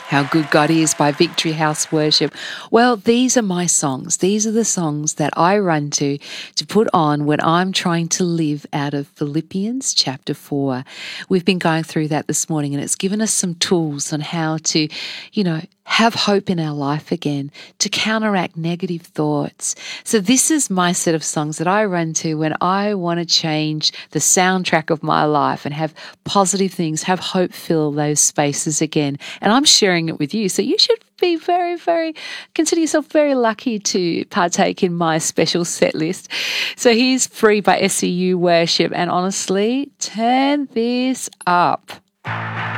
How Good God Is by Victory House Worship. Well, these are my songs. These are the songs that I run to put on when I'm trying to live out of Philippians chapter 4. We've been going through that this morning, and it's given us some tools on how to, have hope in our life again, to counteract negative thoughts. So this is my set of songs that I run to when I want to change the soundtrack of my life and have positive things, have hope fill those spaces again. And I'm sharing it with you. So you should be consider yourself very lucky to partake in my special set list. So here's Free by SCU Worship. And honestly, turn this up.